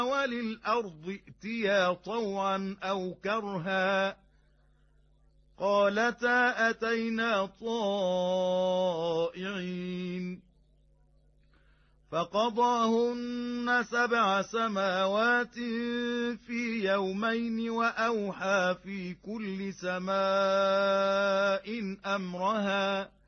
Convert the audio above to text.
وللأرض ائتيا طوعا أو كرها قالتا أتينا طائعين فقضاهن 7 سماوات في يومين وأوحى في كل سماء أمرها